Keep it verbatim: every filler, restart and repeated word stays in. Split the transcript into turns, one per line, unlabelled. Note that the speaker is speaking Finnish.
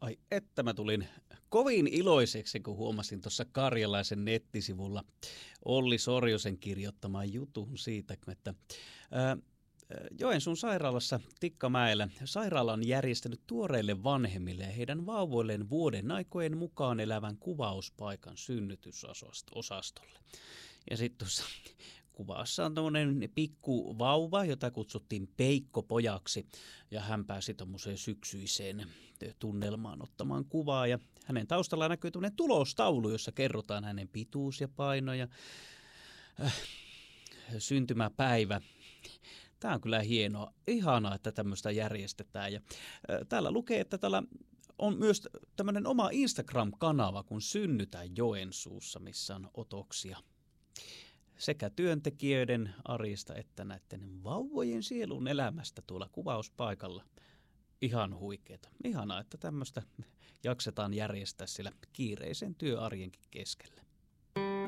Ai että mä tulin kovin iloiseksi, kun huomasin tuossa Karjalaisen nettisivulla Olli Sorjosen kirjoittamaan jutun siitä, että ää, Joensuun sairaalassa Tikkamäellä sairaala on järjestänyt tuoreille vanhemmille ja heidän vauvoilleen vuoden aikojen mukaan elävän kuvauspaikan synnytysosastolle. Ja sitten tuossa kuvassa on tämmöinen pikku vauva, jota kutsuttiin Peikko-pojaksi, ja hän pääsi tuommoiseen syksyiseen tunnelmaan ottamaan kuvaa, ja hänen taustalla näkyy tämmöinen tulostaulu, jossa kerrotaan hänen pituus ja paino ja äh, syntymäpäivä. Tämä on kyllä hienoa, ihanaa, että tämmöistä järjestetään, ja äh, täällä lukee, että täällä on myös tämmöinen oma Instagram-kanava, kun Synnytä Joensuussa, missä on otoksia sekä työntekijöiden arjesta että näiden vauvojen sielun elämästä tuolla kuvauspaikalla. Ihan huikeeta. Ihanaa, että tämmöistä jaksetaan järjestää sillä kiireisen työarjenkin keskellä.